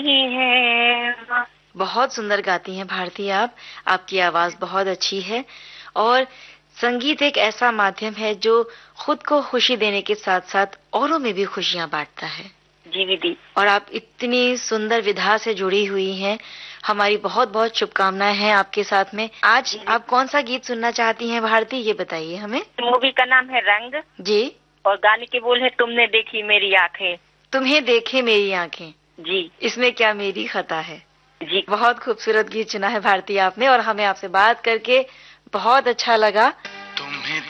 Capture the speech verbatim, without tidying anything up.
ही है। बहुत सुंदर गाती हैं भारती आप, आपकी आवाज बहुत अच्छी है। और संगीत एक ऐसा माध्यम है जो खुद को खुशी देने के साथ साथ औरों में भी खुशियां बांटता है। जी दीदी। और आप इतनी सुंदर विधा से जुड़ी हुई हैं, हमारी बहुत बहुत शुभकामनाएं हैं आपके साथ में। आज आप कौन सा गीत सुनना चाहती हैं भारती, ये बताइए हमें। मूवी का नाम है रंग जी। और गाने के बोल है तुमने देखी मेरी आंखें। तुम्हें देखे मेरी आंखें। जी। इसमें क्या मेरी खता है। जी। बहुत खूबसूरत गीत चुना है भारती आपने और हमें आपसे बात करके बहुत अच्छा लगा।